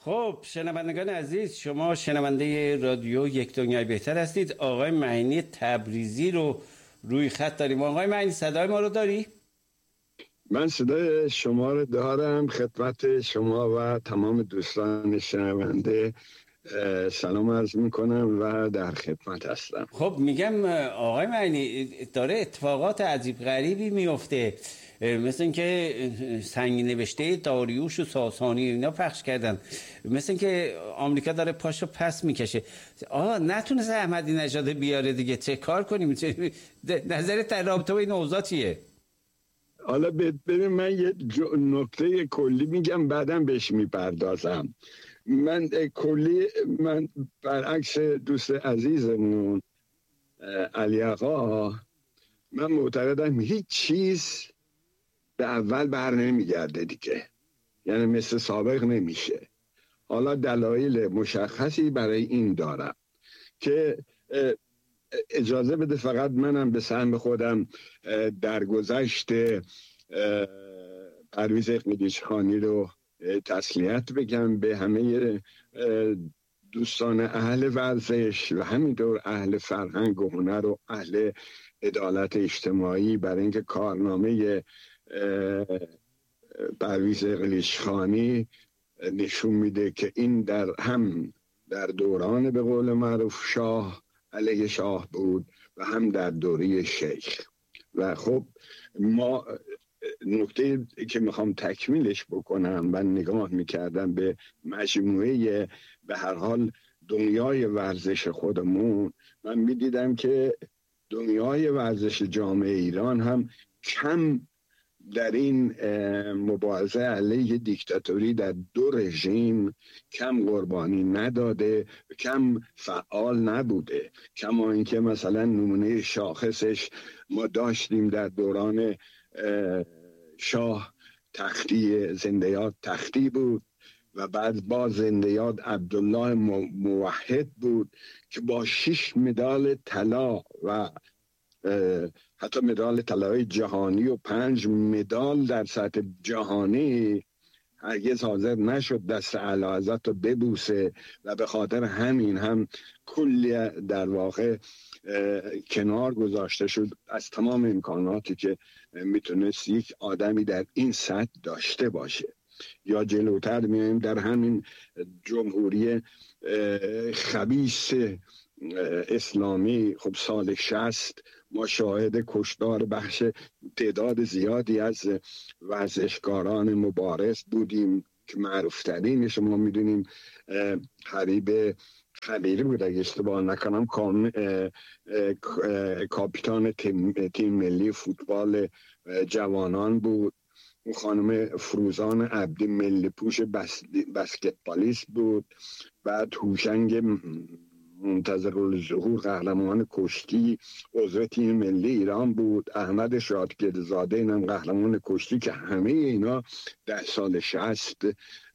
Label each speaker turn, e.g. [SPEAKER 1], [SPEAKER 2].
[SPEAKER 1] خب شنوندگان عزیز، شما شنونده رادیو یک دنیای بهتر هستید. آقای معینی تبریزی رو روی خط داریم. آقای معینی صدای ما رو داری؟
[SPEAKER 2] من صدای شما رو دارم. خدمت شما و تمام دوستان شنونده سلام عرض میکنم و در خدمت هستم.
[SPEAKER 1] خب میگم آقای معینی داره اتفاقات عجیب غریبی میفته، مثل اینکه سنگ نوشته داریوش و ساسانی اینا پخش کردن، مثل اینکه آمریکا داره پاشو پس میکشه. نتونست احمدی نژاد بیاره دیگه، چه کار کنیم؟ نظرت در رابطه با این اوضاع چیه؟
[SPEAKER 2] حالا ببین، من یه نکته کلی میگم بعدم بهش میپردازم. من برعکس دوست عزیزمون علی آقا، من معتقدم هیچ چیز به اول بر نمیگرده دیگه، یعنی مثل سابق نمیشه. حالا دلایل مشخصی برای این دارم که اجازه بده فقط منم به سهم خودم در گذشت پرویز اقلیچخانی رو تسلیت بگم به همه دوستان اهل ورزش و همینطور اهل فرهنگ و هنر و اهل عدالت اجتماعی، برای اینکه کارنامه پرویز اقلیچخانی نشون میده که این در دوران به قول معروف شاه علیه شاه بود و هم در دوره شیخ. و خب ما نکته که میخوام تکمیلش بکنم و نگاه میکردم به مجموعه به هر حال دنیای ورزش خودمون، من میدیدم که دنیای ورزش جامعه ایران هم کم در این مبارزه علیه دیکتاتوری در دو رژیم کم قربانی نداده، کم فعال نبوده. کما اینکه مثلا نمونه شاخصش ما داشتیم در دوران شاه تختی، زنده یاد تختی بود و بعد با زنده یاد عبدالله موحد بود که با 6 مدال طلا و حتی مدال طلای جهانی و 5 مدال در سطح جهانی هرگز حاضر نشد دست اعلیحضرت رو ببوسه و به خاطر همین هم کلی در واقع کنار گذاشته شد از تمام امکاناتی که میتونست یک آدمی در این سطح داشته باشه. یا جلوتر میایم در همین جمهوری خبیث اسلامی، خب سال 60 ما شاهد کشتار بخش تعداد زیادی از ورزشکاران مبارز بودیم که معروفترین شما میدونیم حبیب خلیلی بود اگه اشتباه نکنم، کاپیتان تیم ملی فوتبال جوانان بود. اون خانم فروزان عبدی ملی پوش بسکتبالیست بود. بعد هوشنگ منتظر الظهور قهرمان کشتی عضو تیم ملی ایران بود. احمد شادگلزاده اینم قهرمان کشتی، که همه اینا در سال 60